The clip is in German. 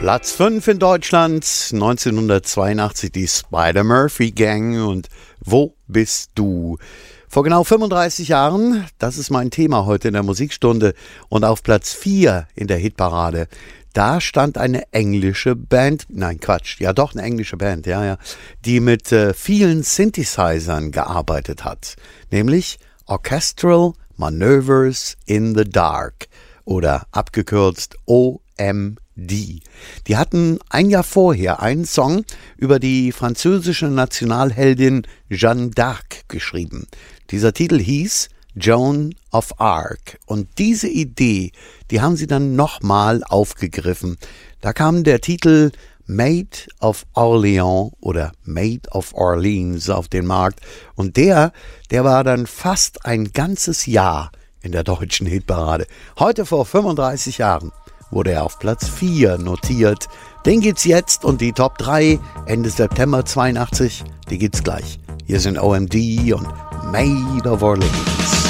Platz 5 in Deutschland, 1982 die Spider-Murphy Gang und Wo bist du? Vor genau 35 Jahren, das ist mein Thema heute in der Musikstunde, und auf Platz 4 in der Hitparade, da stand eine englische Band, nein Quatsch, ja doch eine englische Band, die mit vielen Synthesizern gearbeitet hat, nämlich Orchestral Manoeuvres in the Dark oder abgekürzt OMD. Die hatten ein Jahr vorher einen Song über die französische Nationalheldin Jeanne d'Arc geschrieben. Dieser Titel hieß Joan of Arc und diese Idee, die haben sie dann nochmal aufgegriffen. Da kam der Titel Maid of Orleans oder Maid of Orleans auf den Markt und der war dann fast ein ganzes Jahr in der deutschen Hitparade. Heute vor 35 Jahren wurde er auf Platz 4 notiert. Den gibt's jetzt und die Top 3 Ende September 82, die gibt's gleich. Hier sind OMD und Maid of Orleans.